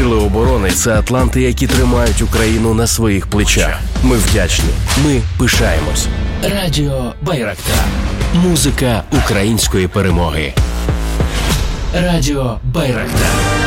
Сили оборони – це атланти, які тримають Україну на своїх плечах. Ми вдячні. Ми пишаємось. Радіо Байрактар. Музика української перемоги. Радіо Байрактар.